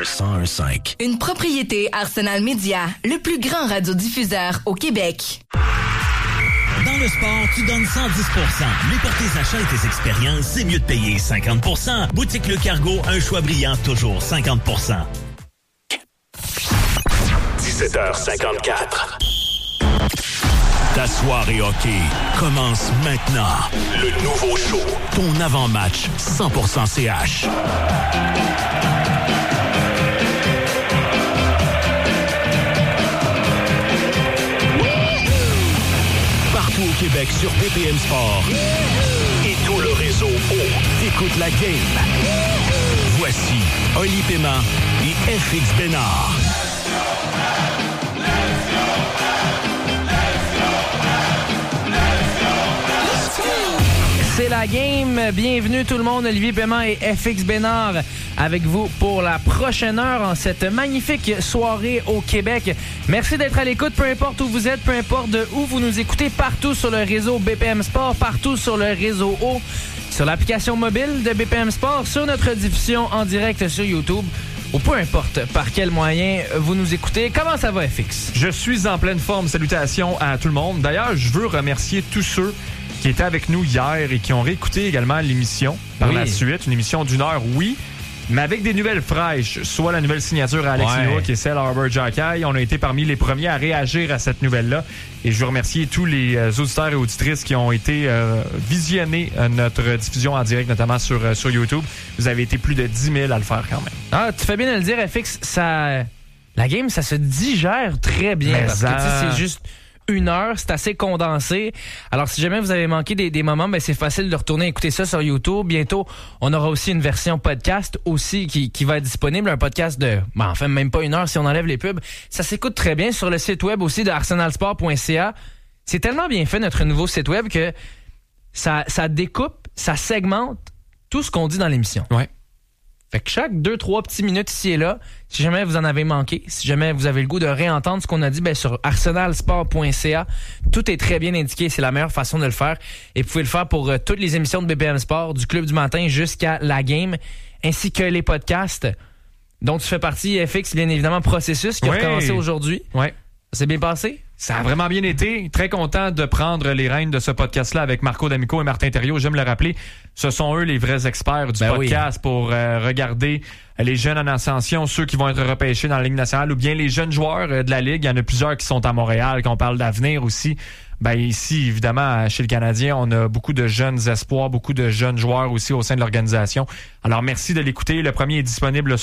101.5. Une propriété Arsenal Média, le plus grand radiodiffuseur au Québec. Dans le sport, tu donnes 110%. Mais pour tes achats et tes expériences, c'est mieux de payer 50%. Boutique Le Cargo, un choix brillant, toujours 50%. 17h54. Ta soirée hockey commence maintenant. Le nouveau show, ton avant-match 100% CH. Partout au Québec sur BPM Sport et tout le réseau t'écoutes la game. Voici Oli Paiement et FX Bénard. C'est la game. Bienvenue tout le monde. Olivier Paiement et FX Bénard avec vous pour la prochaine heure en cette magnifique soirée au Québec. Merci d'être à l'écoute, peu importe où vous êtes, peu importe de où vous nous écoutez, partout sur le réseau BPM Sport, partout sur le réseau O, sur l'application mobile de BPM Sport, sur notre diffusion en direct sur YouTube, ou peu importe par quel moyen vous nous écoutez. Comment ça va, FX? Je suis en pleine forme. Salutations à tout le monde. D'ailleurs, je veux remercier tous ceux qui étaient avec nous hier et qui ont réécouté également l'émission par la suite. Une émission d'1 heure, oui, mais avec des nouvelles fraîches, soit la nouvelle signature à Alex Newhook et celle à Arbor Jackay. On a été parmi les premiers à réagir à cette nouvelle-là. Et je veux remercier tous les auditeurs et auditrices qui ont été visionner notre diffusion en direct, notamment sur YouTube. Vous avez été plus de 10 000 à le faire quand même. Ah, tu fais bien de le dire, FX. La game, ça se digère très bien. Mais parce que c'est juste 1 heure, c'est assez condensé. Alors, si jamais vous avez manqué des moments, ben c'est facile de retourner écouter ça sur YouTube. Bientôt, on aura aussi une version podcast aussi qui va être disponible. Un podcast de, enfin, même pas 1 heure si on enlève les pubs. Ça s'écoute très bien sur le site web aussi de arsenalsport.ca. C'est tellement bien fait, notre nouveau site web, que ça découpe, ça segmente tout ce qu'on dit dans l'émission. Ouais. Fait que chaque 2-3 petites minutes ici et là, si jamais vous en avez manqué, si jamais vous avez le goût de réentendre ce qu'on a dit, ben sur arsenalsport.ca, tout est très bien indiqué, c'est la meilleure façon de le faire. Et vous pouvez le faire pour toutes les émissions de BPM Sport, du Club du matin jusqu'à la game, ainsi que les podcasts dont tu fais partie, FX, bien évidemment, Processus, qui a commencé aujourd'hui. Ouais. Ça s'est bien passé? Ça a vraiment bien été. Très content de prendre les rênes de ce podcast-là avec Marco D'Amico et Martin Thériault. J'aime le rappeler, ce sont eux les vrais experts du podcast pour regarder les jeunes en ascension, ceux qui vont être repêchés dans la Ligue nationale ou bien les jeunes joueurs de la Ligue. Il y en a plusieurs qui sont à Montréal, qu'on parle d'avenir aussi. Ben ici, évidemment, chez le Canadien, on a beaucoup de jeunes espoirs, beaucoup de jeunes joueurs aussi au sein de l'organisation. Alors, merci de l'écouter. Le premier est disponible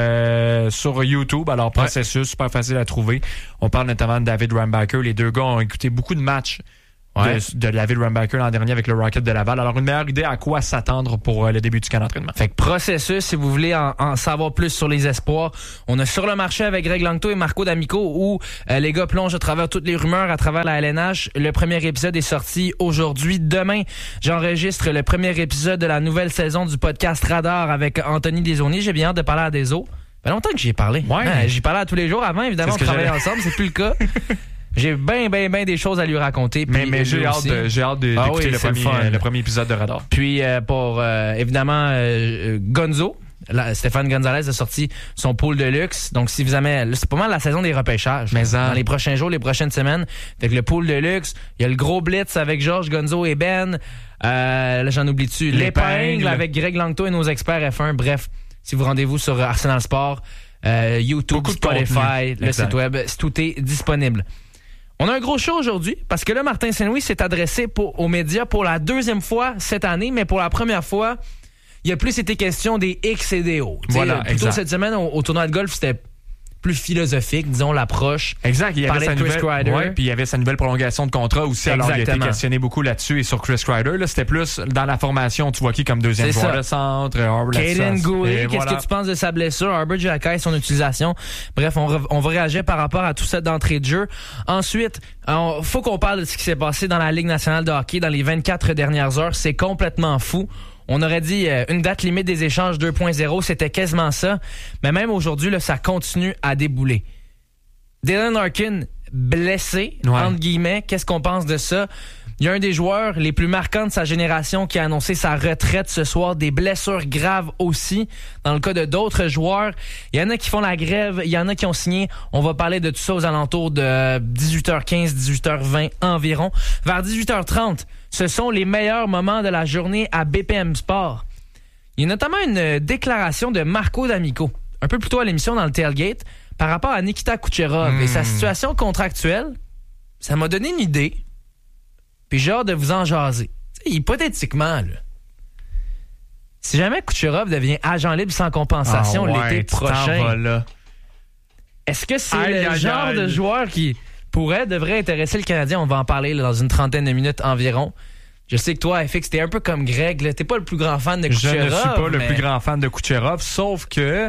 sur YouTube. Alors, Processus, super facile à trouver. On parle notamment de David Rambacker. Les deux gars ont écouté beaucoup de matchs de David Rambacker l'an dernier avec le Rocket de Laval. Alors, une meilleure idée à quoi s'attendre pour le début du camp d'entraînement. Fait que Processus, si vous voulez en savoir plus sur les espoirs, on a Sur le marché avec Greg Langto et Marco D'Amico où les gars plongent à travers toutes les rumeurs, à travers la LNH. Le premier épisode est sorti aujourd'hui. Demain, j'enregistre le premier épisode de la nouvelle saison du podcast Radar avec Anthony Desaulniers. J'ai bien hâte de parler à Deso. Ça fait longtemps que j'y ai parlé. J'y parlais à tous les jours. Avant, évidemment, on travaillait ensemble. C'est plus le cas. J'ai bien des choses à lui raconter. Mais j'ai hâte d'écouter le premier épisode de Radar. Puis pour évidemment Gonzo, Stéphane Gonzalez a sorti son pool de luxe. Donc si vous aimez, c'est pas mal la saison des repêchages. Dans les prochains jours, les prochaines semaines. Fait que le pool de luxe, il y a le gros blitz avec Georges, Gonzo et Ben. Là j'en oublie-tu. L'épingle avec Greg Langto et nos experts F1. Bref, si vous rendez-vous sur Arsenal Sport, YouTube, Spotify, le site web, tout est disponible. On a un gros show aujourd'hui parce que là, Martin Saint-Louis s'est adressé aux médias pour la deuxième fois cette année, mais pour la première fois, il y a plus été question des X et des O. Voilà, plutôt cette semaine, au tournoi de golf, c'était plus philosophique, disons, l'approche. Exact. Il y avait puis il y avait sa nouvelle prolongation de contrat aussi. Alors, il a été questionné beaucoup là-dessus et sur Chris Kreider. Là, c'était plus dans la formation. Tu vois qui comme deuxième joueur de centre? Caden Goulet, qu'est-ce que tu penses de sa blessure? Arbor Jackay, son utilisation. Bref, on va réagir par rapport à tout ça d'entrée de jeu. Ensuite, faut qu'on parle de ce qui s'est passé dans la Ligue nationale de hockey dans les 24 dernières heures. C'est complètement fou. On aurait dit une date limite des échanges 2.0, c'était quasiment ça. Mais même aujourd'hui, là, ça continue à débouler. Dylan Larkin blessé, entre guillemets. Qu'est-ce qu'on pense de ça? Il y a un des joueurs les plus marquants de sa génération qui a annoncé sa retraite ce soir. Des blessures graves aussi. Dans le cas de d'autres joueurs, il y en a qui font la grève, il y en a qui ont signé. On va parler de tout ça aux alentours de 18h15, 18h20 environ. Vers 18h30, ce sont les meilleurs moments de la journée à BPM Sport. Il y a notamment une déclaration de Marco D'Amico, un peu plus tôt à l'émission dans le tailgate, par rapport à Nikita Kucherov et sa situation contractuelle. Ça m'a donné une idée. Puis j'ai hâte de vous en jaser. T'sais, hypothétiquement, là, si jamais Kucherov devient agent libre sans compensation l'été prochain, est-ce que c'est le genre de joueur qui devrait intéresser le Canadien? On va en parler là, dans une trentaine de minutes environ. Je sais que toi, FX, t'es un peu comme Greg. Là. T'es pas le plus grand fan de Kucherov. Je ne suis pas le plus grand fan de Kucherov, sauf que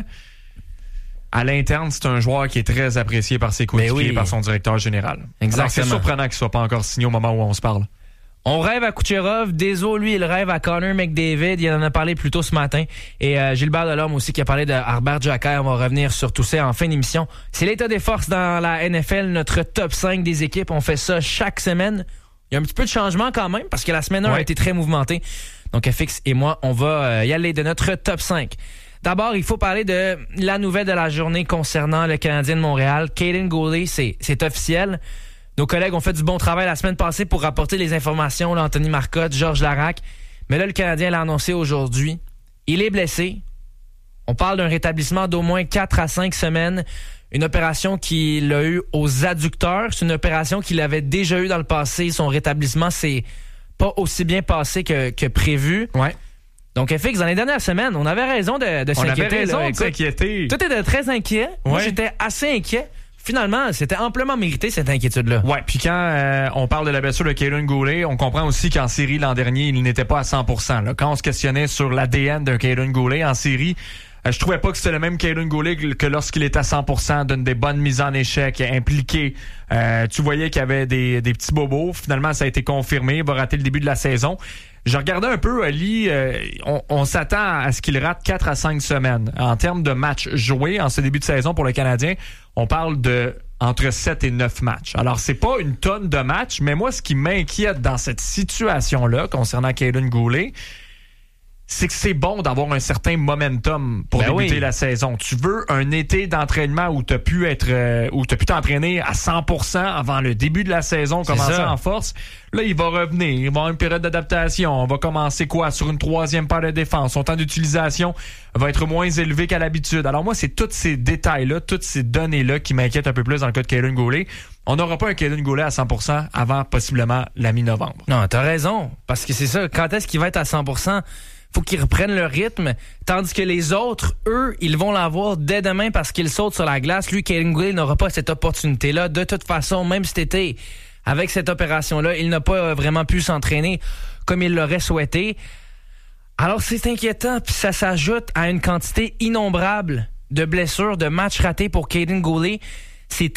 à l'interne, c'est un joueur qui est très apprécié par ses coéquipiers et par son directeur général. Exactement. Alors, c'est surprenant qu'il ne soit pas encore signé au moment où on se parle. On rêve à Kucherov. Deso, lui, il rêve à Connor McDavid. Il en a parlé plus tôt ce matin. Et Gilbert Delorme aussi qui a parlé de Harbert Jacquet. On va revenir sur tout ça en fin d'émission. C'est l'état des forces dans la NFL, notre top 5 des équipes. On fait ça chaque semaine. Il y a un petit peu de changement quand même parce que la semaine 1 a été très mouvementée. Donc FX et moi, on va y aller de notre top 5. D'abord, il faut parler de la nouvelle de la journée concernant le Canadien de Montréal. Kaiden Guhle, c'est officiel. Nos collègues ont fait du bon travail la semaine passée pour rapporter les informations. Là, Anthony Marcotte, Georges Larac. Mais là, le Canadien l'a annoncé aujourd'hui. Il est blessé. On parle d'un rétablissement d'au moins 4 à 5 semaines. Une opération qu'il a eue aux adducteurs. C'est une opération qu'il avait déjà eue dans le passé. Son rétablissement s'est pas aussi bien passé que prévu. Ouais. Donc, FX, dans les dernières semaines, on avait raison de s'inquiéter. On avait raison de s'inquiéter. Tout était très inquiet. Ouais. Moi, j'étais assez inquiet. Finalement, c'était amplement mérité, cette inquiétude-là. Ouais, puis quand on parle de la blessure de Kaiden Guhle, on comprend aussi qu'en série, l'an dernier, il n'était pas à 100%. Là. Quand on se questionnait sur l'ADN d'un Kaiden Guhle en série, je trouvais pas que c'était le même Kaiden Guhle que lorsqu'il était à 100%, donne des bonnes mises en échec, impliqué. Tu voyais qu'il y avait des petits bobos. Finalement, ça a été confirmé. Il va rater le début de la saison. Je regardais un peu, Ali, on s'attend à ce qu'il rate 4 à 5 semaines. En termes de matchs joués en ce début de saison pour le Canadien, on parle de entre 7 et 9 matchs. Alors, c'est pas une tonne de matchs, mais moi, ce qui m'inquiète dans cette situation-là, concernant Kaiden Guhle, c'est que c'est bon d'avoir un certain momentum pour débuter la saison. Tu veux un été d'entraînement où tu as pu t'entraîner à 100% avant le début de la saison, commencer en force. Là, il va revenir. Il va avoir une période d'adaptation. On va commencer sur une troisième paire de défense. Son temps d'utilisation va être moins élevé qu'à l'habitude. Alors moi, c'est tous ces détails-là, toutes ces données-là qui m'inquiètent un peu plus dans le cas de Kaiden Guhle. On n'aura pas un Kaiden Guhle à 100% avant possiblement la mi-novembre. Non, t'as raison. Parce que c'est ça. Quand est-ce qu'il va être à 100%? Faut qu'ils reprennent le rythme, tandis que les autres, eux, ils vont l'avoir dès demain parce qu'ils sautent sur la glace. Lui, Kaiden Guhle n'aura pas cette opportunité-là. De toute façon, même cet été, avec cette opération-là, il n'a pas vraiment pu s'entraîner comme il l'aurait souhaité. Alors, c'est inquiétant, puis ça s'ajoute à une quantité innombrable de blessures, de matchs ratés pour Kaiden Guhle. C'est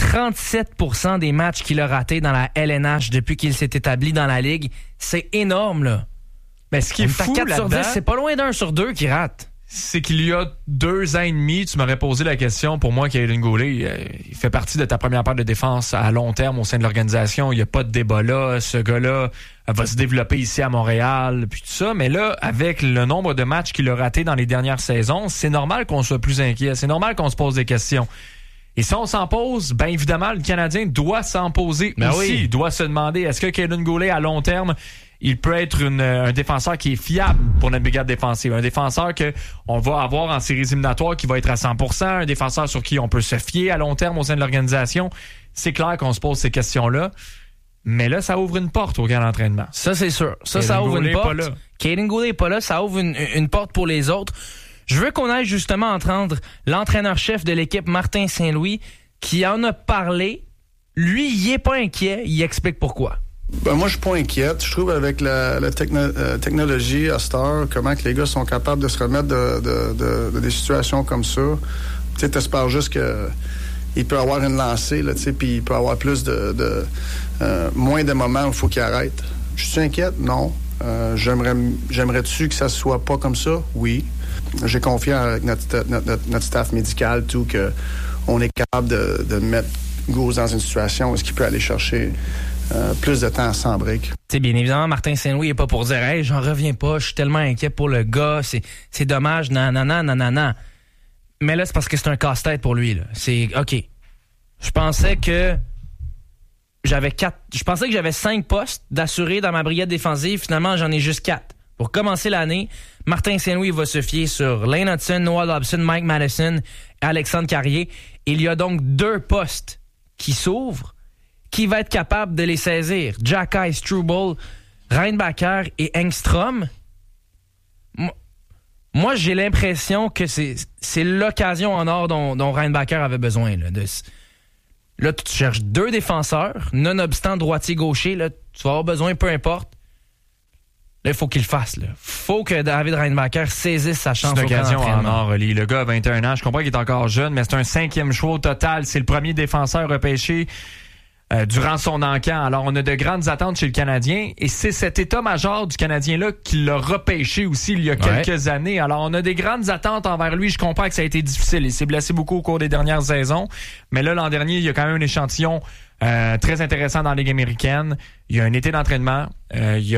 37% des matchs qu'il a ratés dans la LNH depuis qu'il s'est établi dans la Ligue. C'est énorme, là. Mais ce qui est fou 4 sur 10, là-dedans, c'est pas loin d'1 sur 2 qui rate. C'est qu'il y a 2 ans et demi, tu m'aurais posé la question, pour moi, Kaiden Guhle, il fait partie de ta première paire de défense à long terme au sein de l'organisation. Il n'y a pas de débat là. Ce gars-là va se développer ici à Montréal, puis tout ça. Mais là, avec le nombre de matchs qu'il a ratés dans les dernières saisons, c'est normal qu'on soit plus inquiet. C'est normal qu'on se pose des questions. Et si on s'en pose, bien évidemment, le Canadien doit s'en poser aussi. Il doit se demander, est-ce que Kaiden Guhle, à long terme, il peut être un défenseur qui est fiable pour notre brigade défensive. Un défenseur qu'on va avoir en séries éliminatoires qui va être à 100%. Un défenseur sur qui on peut se fier à long terme au sein de l'organisation. C'est clair qu'on se pose ces questions-là. Mais là, ça ouvre une porte au camp d'entraînement. Ça, c'est sûr. Ça ouvre une porte. Kaiden Guhle n'est pas là. Ça ouvre une porte pour les autres. Je veux qu'on aille justement entendre l'entraîneur-chef de l'équipe, Martin Saint-Louis, qui en a parlé. Lui, il est pas inquiet. Il explique pourquoi. Ben moi, je suis pas inquiète. Je trouve avec la technologie à Star, comment que les gars sont capables de se remettre de des situations comme ça. Tu sais, t'espères juste qu'il peut avoir une lancée, là, tu sais, puis il peut avoir plus moins de moments où il faut qu'il arrête. Je suis inquiète? Non. J'aimerais-tu que ça soit pas comme ça? Oui. J'ai confiance avec notre staff médical, tout, qu'on est capable de mettre Guhle dans une situation où est-ce qu'il peut aller chercher plus de temps sans break. T'sais, bien évidemment, Martin Saint-Louis n'est pas pour dire « Hey, j'en reviens pas, je suis tellement inquiet pour le gars, c'est dommage, nanana. » Mais là, c'est parce que c'est un casse-tête pour lui. Là. C'est OK. Je pensais que j'avais 5 postes d'assurés dans ma brigade défensive. Finalement, j'en ai juste 4. Pour commencer l'année, Martin Saint-Louis va se fier sur Lane Hudson, Noah Dobson, Mike Madison et Alexandre Carrier. Il y a donc 2 postes qui s'ouvrent. Qui va être capable de les saisir? Jacky, Struble, Reinbacher et Engstrom. Moi, j'ai l'impression que c'est l'occasion en or dont Reinbacher avait besoin. Là, tu cherches 2 défenseurs, nonobstant droitier-gaucher. Là, tu vas avoir besoin, peu importe. Là, il faut qu'il le fasse. Il faut que David Reinbacher saisisse sa chance. C'est une occasion en or, Oli. Le gars a 21 ans. Je comprends qu'il est encore jeune, mais c'est un 5e choix au total. C'est le premier défenseur repêché durant son encamp. Alors, on a de grandes attentes chez le Canadien. Et c'est cet état-major du Canadien-là qui l'a repêché aussi il y a quelques années. Alors, on a des grandes attentes envers lui. Je comprends que ça a été difficile. Il s'est blessé beaucoup au cours des dernières saisons. Mais là, l'an dernier, il y a quand même un échantillon très intéressant dans la Ligue américaine. Il y a un été d'entraînement. Il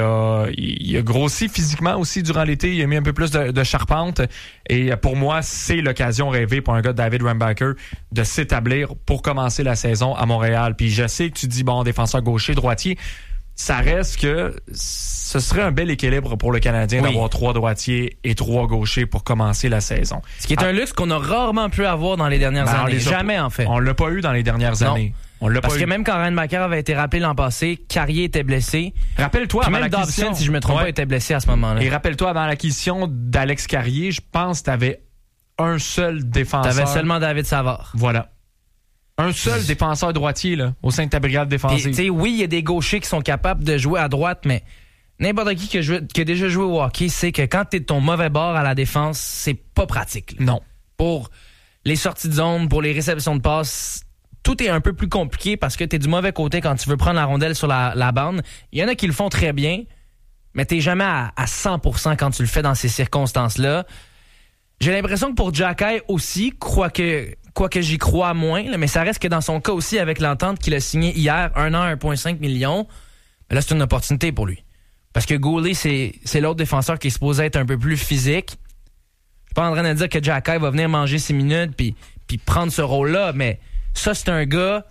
a grossi physiquement aussi durant l'été. Il a mis un peu plus de charpente. Et pour moi, c'est l'occasion rêvée pour un gars de David Reinbacher de s'établir pour commencer la saison à Montréal. Puis je sais que tu dis, bon, défenseur gaucher, droitier. Ça reste que ce serait un bel équilibre pour le Canadien d'avoir 3 droitiers et 3 gauchers pour commencer la saison. Ce qui est un luxe qu'on a rarement pu avoir dans les dernières années. Jamais, en fait. On l'a pas eu dans les dernières années. Parce que même quand Reinbacher avait été rappelé l'an passé, Carrier était blessé. Rappelle-toi, avant l'acquisition, Dobson, si je me trompe pas, était blessé à ce moment-là. Et rappelle-toi, avant l'acquisition d'Alex Carrier, je pense que tu avais un seul défenseur. Tu avais seulement David Savard. Voilà. Un seul défenseur droitier là, au sein de ta brigade défensive. Oui, il y a des gauchers qui sont capables de jouer à droite, mais n'importe qui a déjà joué au hockey sait que quand tu es de ton mauvais bord à la défense, c'est pas pratique. Là. Non. Pour les sorties de zone, pour les réceptions de passes, tout est un peu plus compliqué parce que tu es du mauvais côté quand tu veux prendre la rondelle sur la bande. Il y en a qui le font très bien, mais tu n'es jamais à 100% quand tu le fais dans ces circonstances-là. J'ai l'impression que pour Jacky aussi, quoique j'y crois moins, là, mais ça reste que dans son cas aussi, avec l'entente qu'il a signée hier, 1 an, 1,5 million, ben là, c'est une opportunité pour lui. Parce que Goulet, c'est l'autre défenseur qui est supposé être un peu plus physique. Je suis pas en train de dire que Jacky va venir manger 6 minutes puis prendre ce rôle-là, mais ça, c'est un gars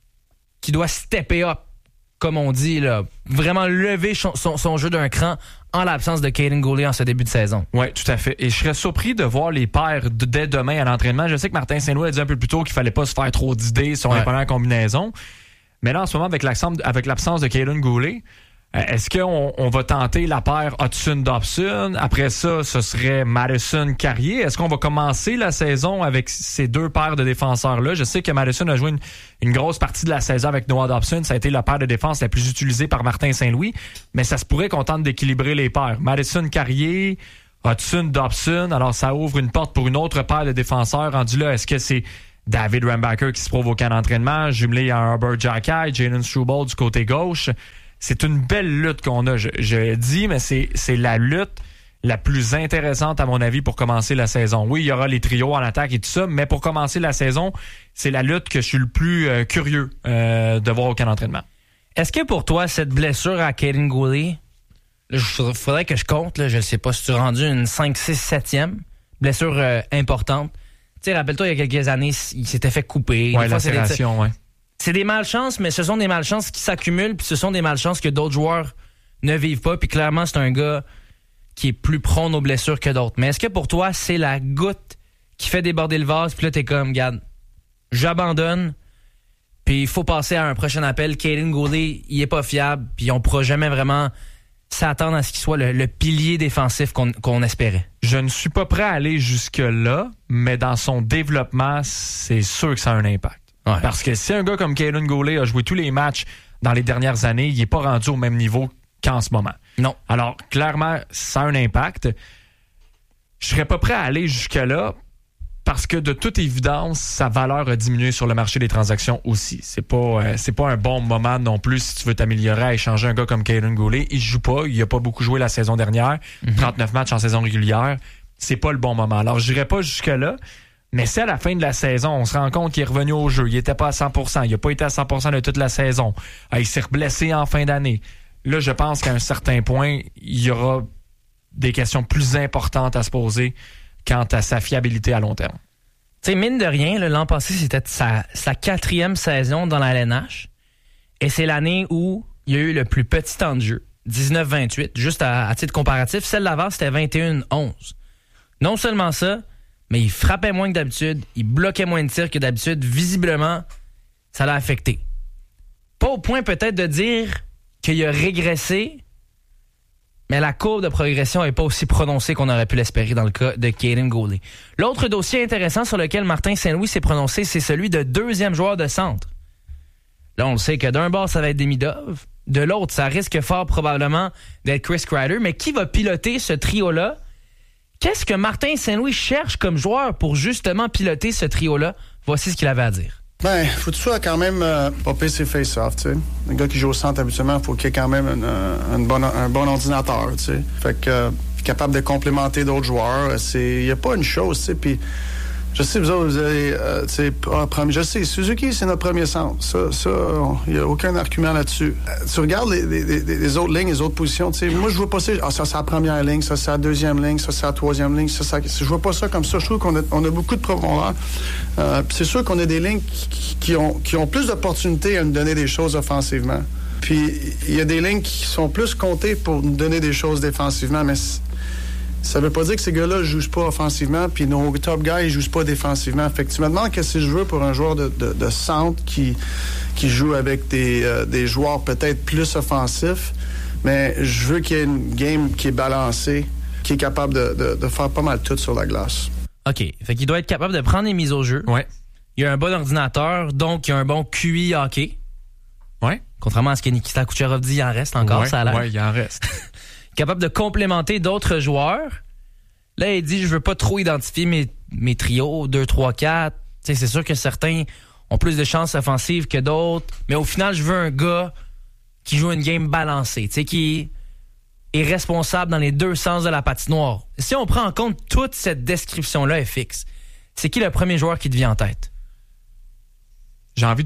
qui doit stepper up, comme on dit, là, vraiment lever son jeu d'un cran en l'absence de Kaiden Goulet en ce début de saison. Oui, tout à fait. Et je serais surpris de voir les paires dès demain à l'entraînement. Je sais que Martin Saint-Louis a dit un peu plus tôt qu'il fallait pas se faire trop d'idées sur les premières combinaisons. Mais là, en ce moment, avec l'absence de Kaiden Goulet, est-ce qu'on va tenter la paire Hudson-Dobson? Après ça, ce serait Madison-Carrier. Est-ce qu'on va commencer la saison avec ces 2 paires de défenseurs-là? Je sais que Madison a joué une grosse partie de la saison avec Noah Dobson. Ça a été la paire de défense la plus utilisée par Martin Saint-Louis. Mais ça se pourrait qu'on tente d'équilibrer les paires. Madison-Carrier, Hudson-Dobson. Alors, ça ouvre une porte pour une autre paire de défenseurs. Rendu là, est-ce que c'est David Reinbacher qui se prouve au camp d'entraînement, jumelé à Herbert Jacky, Jalen Struble du côté gauche? C'est une belle lutte qu'on a. Je dis, mais c'est la lutte la plus intéressante, à mon avis, pour commencer la saison. Oui, il y aura les trios en attaque et tout ça, mais pour commencer la saison, c'est la lutte que je suis le plus curieux de voir au camp d'entraînement. Est-ce que pour toi, cette blessure à Kaiden Goulet, il faudrait que je compte, là, je ne sais pas si tu as rendu une 5, 6, 7e blessure importante. Tu sais, rappelle-toi, il y a quelques années, il s'était fait couper. Oui, lacération, C'est des malchances, mais ce sont des malchances qui s'accumulent, puis ce sont des malchances que d'autres joueurs ne vivent pas. Puis clairement, c'est un gars qui est plus prône aux blessures que d'autres. Mais est-ce que pour toi, c'est la goutte qui fait déborder le vase, puis là, t'es comme, regarde, j'abandonne, puis il faut passer à un prochain appel. Kaiden Goulet, il est pas fiable, puis on pourra jamais vraiment s'attendre à ce qu'il soit le pilier défensif qu'on espérait. Je ne suis pas prêt à aller jusque-là, mais dans son développement, c'est sûr que ça a un impact. Ouais. Parce que si un gars comme Kaiden Goulet a joué tous les matchs dans les dernières années, il n'est pas rendu au même niveau qu'en ce moment. Non. Alors, clairement, ça a un impact. Je serais pas prêt à aller jusque-là parce que, de toute évidence, sa valeur a diminué sur le marché des transactions aussi. C'est pas un bon moment non plus si tu veux t'améliorer à échanger un gars comme Kaiden Goulet. Il joue pas. Il a pas beaucoup joué la saison dernière. 39 matchs en saison régulière. C'est pas le bon moment. Alors, je n'irai pas jusque-là. Mais si à la fin de la saison, on se rend compte qu'il est revenu au jeu, il n'était pas à 100%, il n'a pas été à 100% de toute la saison, il s'est blessé en fin d'année, là, je pense qu'à un certain point, il y aura des questions plus importantes à se poser quant à sa fiabilité à long terme. Tu sais, mine de rien, l'an passé, c'était sa 4e saison dans la LNH. Et c'est l'année où il y a eu le plus petit temps de jeu, 19-28. Juste à titre comparatif, celle d'avant, c'était 21-11. Non seulement ça, mais il frappait moins que d'habitude, il bloquait moins de tirs que d'habitude. Visiblement, ça l'a affecté. Pas au point peut-être de dire qu'il a régressé, mais la courbe de progression n'est pas aussi prononcée qu'on aurait pu l'espérer dans le cas de Kaiden Guhle. L'autre dossier intéressant sur lequel Martin Saint-Louis s'est prononcé, c'est celui de 2e joueur de centre. Là, on le sait que d'un bord, ça va être Demidov. De l'autre, ça risque fort probablement d'être Chris Kreider. Mais qui va piloter ce trio-là? Qu'est-ce que Martin Saint-Louis cherche comme joueur pour justement piloter ce trio-là? Voici ce qu'il avait à dire. Ben, faut que tu sois quand même popper ses face-off, tu sais. Un gars qui joue au centre habituellement, il faut qu'il ait quand même un bon ordinateur, tu sais. Fait que capable de complémenter d'autres joueurs, il y a pas une chose, tu sais. Puis je sais, vous autres, vous avez, je sais, Suzuki, c'est notre premier centre. Ça, il n'y a aucun argument là-dessus. Tu regardes les autres lignes, les autres positions, tu sais. Moi, je vois pas ça. Ça, c'est la première ligne, ça, c'est la deuxième ligne, ça, c'est la troisième ligne, ça, je vois pas ça comme ça. Je trouve qu'on a beaucoup de profondeur. C'est sûr qu'on a des lignes qui ont plus d'opportunités à nous donner des choses offensivement. Puis, il y a des lignes qui sont plus comptées pour nous donner des choses défensivement, mais ça veut pas dire que ces gars-là ne jouent pas offensivement, puis nos top guys ne jouent pas défensivement. Fait que tu me demandes qu'est-ce que je veux pour un joueur de centre qui joue avec des joueurs peut-être plus offensifs, mais je veux qu'il y ait une game qui est balancée, qui est capable de faire pas mal tout sur la glace. OK. Fait qu'il doit être capable de prendre les mises au jeu. Ouais. Il y a un bon ordinateur, donc il y a un bon QI hockey. Ouais. Contrairement à ce que Nikita Kucherov dit, il en reste encore, ça a l'air. Ouais, il en reste. Capable de complémenter d'autres joueurs. Là, il dit, je veux pas trop identifier mes trios, 2, 3, 4. T'sais, c'est sûr que certains ont plus de chances offensives que d'autres, mais au final, je veux un gars qui joue une game balancée, qui est responsable dans les deux sens de la patinoire. Si on prend en compte toute cette description-là, FX, c'est qui le premier joueur qui te vient en tête? J'ai envie de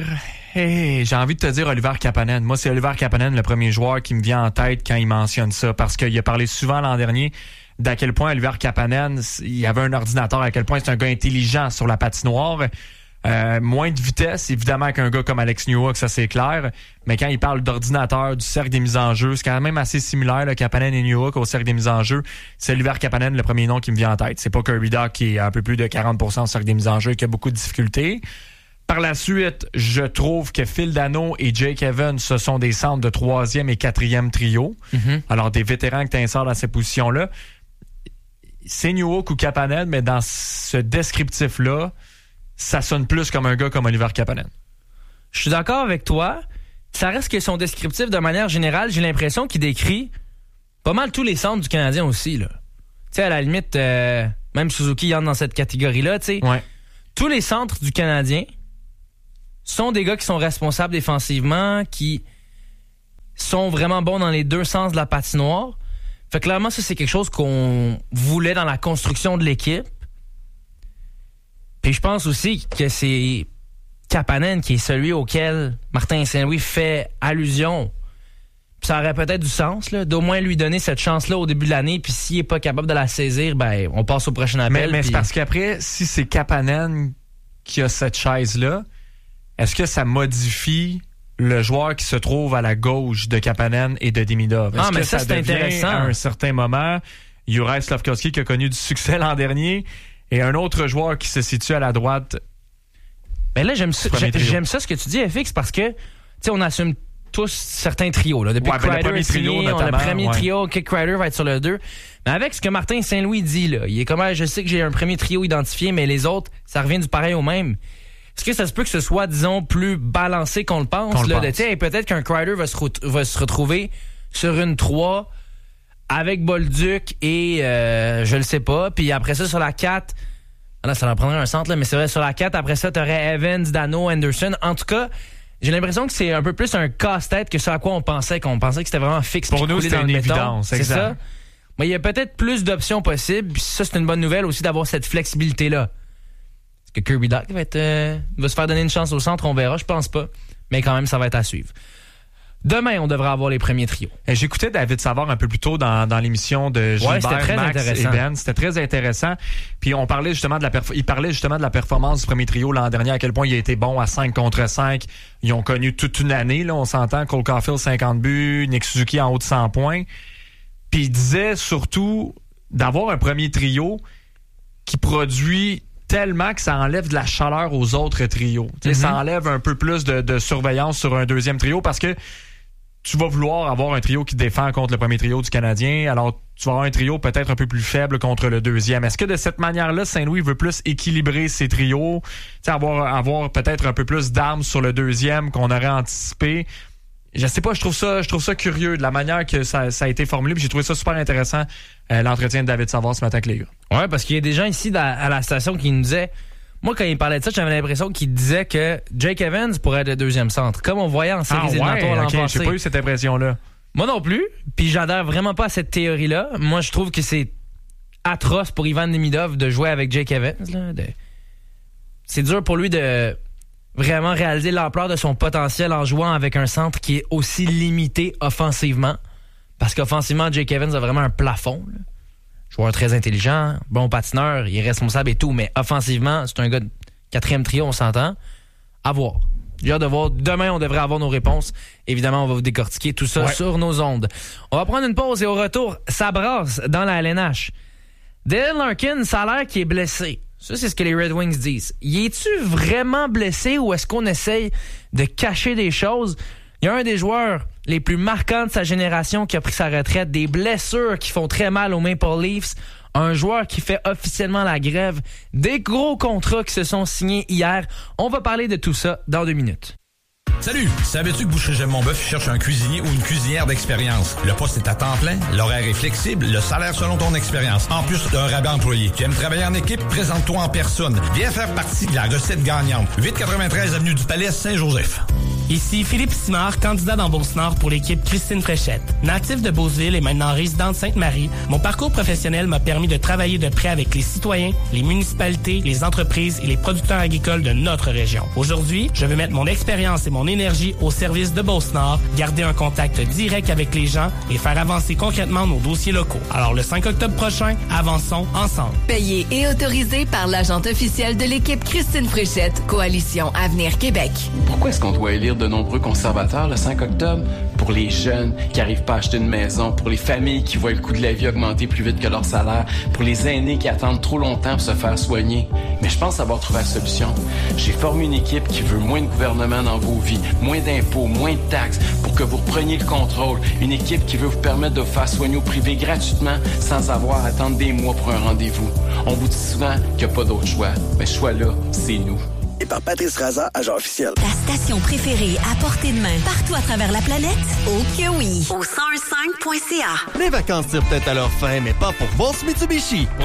te dire Oliver Kapanen. Moi, c'est Oliver Kapanen, le premier joueur qui me vient en tête quand il mentionne ça, parce qu'il a parlé souvent l'an dernier d'à quel point Oliver Kapanen, il avait un ordinateur, à quel point c'est un gars intelligent sur la patinoire. Moins de vitesse, évidemment, qu'un gars comme Alex Newhook, ça c'est clair. Mais quand il parle d'ordinateur, du cercle des mises en jeu, c'est quand même assez similaire, là, Kapanen et Newhook au cercle des mises en jeu. C'est Oliver Kapanen, le premier nom qui me vient en tête. C'est pas Kirby Dach qui est à un peu plus de 40% au cercle des mises en jeu et qui a beaucoup de difficultés. Par la suite, je trouve que Phil Danault et Jake Evans, ce sont des centres de 3e et 4e trio. Mm-hmm. Alors, des vétérans que tu insères dans ces positions-là. C'est Newhook ou Kapanen, mais dans ce descriptif-là, ça sonne plus comme un gars comme Oliver Kapanen. Je suis d'accord avec toi. Ça reste que son descriptif, de manière générale, j'ai l'impression qu'il décrit pas mal tous les centres du Canadien aussi, là. Tu sais, à la limite, même Suzuki entre dans cette catégorie-là, tu sais. Ouais. Tous les centres du Canadien sont des gars qui sont responsables défensivement, qui sont vraiment bons dans les deux sens de la patinoire. Fait que clairement, ça, c'est quelque chose qu'on voulait dans la construction de l'équipe. Puis je pense aussi que c'est Kapanen qui est celui auquel Martin Saint-Louis fait allusion. Puis ça aurait peut-être du sens, là, d'au moins lui donner cette chance-là au début de l'année, puis s'il n'est pas capable de la saisir, ben on passe au prochain appel. Mais c'est parce qu'après, si c'est Kapanen qui a cette chaise-là, est-ce que ça modifie le joueur qui se trouve à la gauche de Kapanen et de Demidov? Est-ce mais que ça c'est intéressant. À un certain moment, Juraj Slafkovský qui a connu du succès l'an dernier et un autre joueur qui se situe à la droite. Mais là, j'aime ça ce que tu dis, FX, parce que, tu sais, on assume tous certains trios. Là. Depuis que Kreider est signé, le premier trio, Kick Kreider va être sur le 2. Mais avec ce que Martin Saint-Louis dit, là, il est comme, je sais que j'ai un premier trio identifié, mais les autres, ça revient du pareil au même. Est-ce que ça se peut que ce soit, disons, plus balancé qu'on le pense? Peut-être qu'un Kreider va se retrouver sur une 3 avec Bolduc et je le sais pas. Puis après ça, sur la 4, là, ça leur prendrait un centre, là, mais c'est vrai, sur la 4, après ça, t'aurais Evans, Danault, Anderson. En tout cas, j'ai l'impression que c'est un peu plus un casse-tête que ce à quoi on pensait que c'était vraiment fixe. Pour nous, c'était une évidence. C'est ça. Mais il y a peut-être plus d'options possibles. Puis ça, c'est une bonne nouvelle aussi d'avoir cette flexibilité-là. Est-ce que Kirby Dach va se faire donner une chance au centre? On verra, je pense pas. Mais quand même, ça va être à suivre. Demain, on devrait avoir les premiers trios. J'écoutais David Savard un peu plus tôt dans l'émission de Gilbert, Max et Ben. C'était très intéressant. Puis on parlait justement il parlait justement de la performance du premier trio l'an dernier, à quel point il a été bon à 5 contre 5. Ils ont connu toute une année, là, on s'entend. Cole Caulfield, 50 buts, Nick Suzuki en haut de 100 points. Puis il disait surtout d'avoir un premier trio qui produit tellement que ça enlève de la chaleur aux autres trios. Ça enlève un peu plus de surveillance sur un deuxième trio parce que tu vas vouloir avoir un trio qui défend contre le premier trio du Canadien, alors tu vas avoir un trio peut-être un peu plus faible contre le deuxième. Est-ce que de cette manière-là, Saint-Louis veut plus équilibrer ses trios, avoir peut-être un peu plus d'armes sur le deuxième qu'on aurait anticipé? Je sais pas, je trouve ça curieux de la manière que ça a été formulé, puis j'ai trouvé ça super intéressant, l'entretien de David Savard ce matin avec les gars. Ouais, parce qu'il y a des gens ici à la station qui nous disaient, moi quand il parlait de ça, j'avais l'impression qu'il disait que Jake Evans pourrait être le deuxième centre, comme on voyait en séries éliminatoires l'an passé. J'ai pas eu cette impression-là. Moi non plus, puis j'adhère vraiment pas à cette théorie-là. Moi je trouve que c'est atroce pour Ivan Demidov de jouer avec Jake Evans. C'est dur pour lui de vraiment réaliser l'ampleur de son potentiel en jouant avec un centre qui est aussi limité offensivement. Parce qu'offensivement, Jake Evans a vraiment un plafond. Là. Joueur très intelligent, bon patineur, il est responsable et tout, mais offensivement, c'est un gars de 4e trio, on s'entend. À voir. J'ai hâte de voir. Demain, on devrait avoir nos réponses. Évidemment, on va vous décortiquer tout ça sur nos ondes. On va prendre une pause et au retour, ça brasse dans la LNH. Dylan Larkin, ça a l'air qu'il est blessé. Ça, c'est ce que les Red Wings disent. Y es-tu vraiment blessé ou est-ce qu'on essaye de cacher des choses? Il y a un des joueurs les plus marquants de sa génération qui a pris sa retraite, des blessures qui font très mal aux Maple Leafs, un joueur qui fait officiellement la grève, des gros contrats qui se sont signés hier. On va parler de tout ça dans 2 minutes. Salut! Savais-tu que Boucherie J'aime mon bœuf cherche un cuisinier ou une cuisinière d'expérience? Le poste est à temps plein, l'horaire est flexible, le salaire selon ton expérience. En plus d'un rabais employé. Tu aimes travailler en équipe? Présente-toi en personne. Viens faire partie de la recette gagnante. 893 avenue du Palais, Saint-Joseph. Ici Philippe Simard, candidat dans Beauce-Nord pour l'équipe Christine Fréchette. Natif de Beauceville et maintenant résident de Sainte-Marie, mon parcours professionnel m'a permis de travailler de près avec les citoyens, les municipalités, les entreprises et les producteurs agricoles de notre région. Aujourd'hui, je veux mettre mon expérience et mon énergie au service de Beauce-Nord, garder un contact direct avec les gens et faire avancer concrètement nos dossiers locaux. Alors le 5 octobre prochain, avançons ensemble. Payé et autorisé par l'agente officielle de l'équipe Christine Fréchette, Coalition Avenir Québec. Pourquoi est-ce qu'on doit élire de nombreux conservateurs le 5 octobre? Pour les jeunes qui n'arrivent pas à acheter une maison, pour les familles qui voient le coût de la vie augmenter plus vite que leur salaire, pour les aînés qui attendent trop longtemps pour se faire soigner. Mais je pense avoir trouvé la solution. J'ai formé une équipe qui veut moins de gouvernement dans vos vies, moins d'impôts, moins de taxes, pour que vous repreniez le contrôle. Une équipe qui veut vous permettre de vous faire soigner au privé gratuitement, sans avoir à attendre des mois pour un rendez-vous. On vous dit souvent qu'il n'y a pas d'autre choix. Mais ce choix-là, c'est nous. Et par Patrice Raza, agent officiel. Ta station préférée à portée de main partout à travers la planète? Oh que oui! Au 101.5.ca. Les vacances tirent peut-être à leur fin, mais pas pour Boss Mitsubishi.